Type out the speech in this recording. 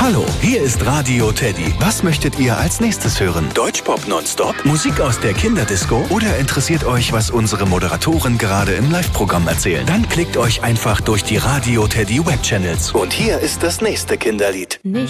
Hallo, hier ist Radio Teddy. Was möchtet ihr als nächstes hören? Deutschpop nonstop? Musik aus der Kinderdisco? Oder interessiert euch, was unsere Moderatoren gerade im Live-Programm erzählen? Dann klickt euch einfach durch die Radio Teddy Webchannels. Und hier ist das nächste Kinderlied. Nicht